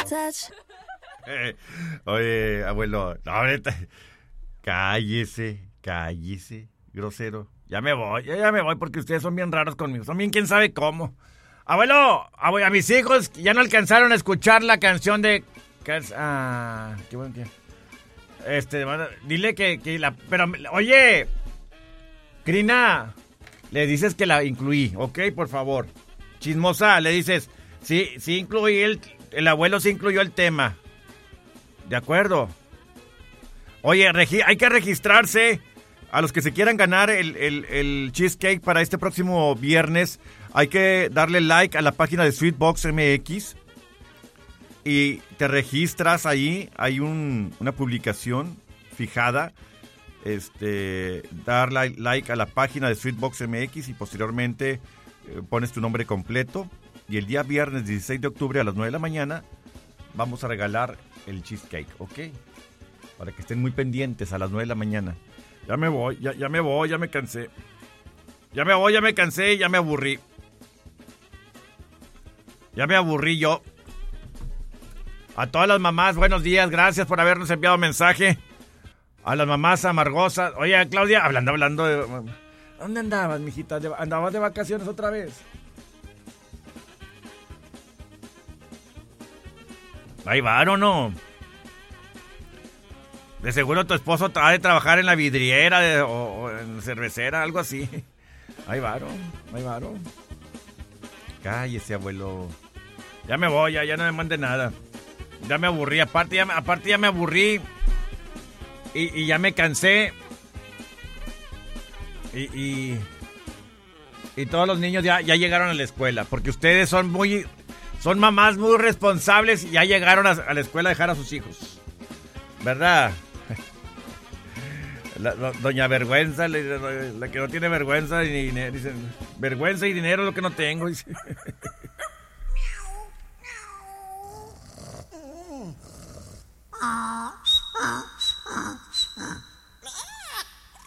Oye, abuelo, no, ahorita, cállese, grosero. Ya me voy porque ustedes son bien raros conmigo, son bien quién sabe cómo. Abuelo, a mis hijos ya no alcanzaron a escuchar la canción de... qué bueno que... dile que la... Pero, oye, Crina, le dices que la incluí, ¿ok? Por favor. Chismosa, le dices, sí incluí el abuelo sí incluyó el tema. De acuerdo. Oye, hay que registrarse. A los que se quieran ganar el cheesecake para este próximo viernes, hay que darle like a la página de Sweetbox MX y te registras ahí. Hay una publicación fijada. Dar like a la página de Sweetbox MX y posteriormente pones tu nombre completo. Y el día viernes 16 de octubre a las 9 de la mañana vamos a regalar el cheesecake, ¿ok? Para que estén muy pendientes a las 9 de la mañana. Ya me voy, ya me cansé. Ya me cansé, ya me aburrí. Ya me aburrí yo. A todas las mamás, buenos días, gracias por habernos enviado mensaje. A las mamás amargosas. Oye, Claudia, hablando de... ¿Dónde andabas, mijita? ¿Andabas de vacaciones otra vez? Ahí va, ¿o no? De seguro tu esposo ha de trabajar en la vidriera o en la cervecera, algo así. Ahí va, ¿no? Cállese, abuelo. Ya me voy, ya no me mande nada. Ya me aburrí, aparte ya me aburrí. Y ya me cansé. Y todos los niños ya llegaron a la escuela. Porque ustedes son mamás muy responsables y ya llegaron a la escuela a dejar a sus hijos. ¿Verdad? Doña Vergüenza, la que no tiene vergüenza ni dinero, dicen, vergüenza y dinero es lo que no tengo. Dice.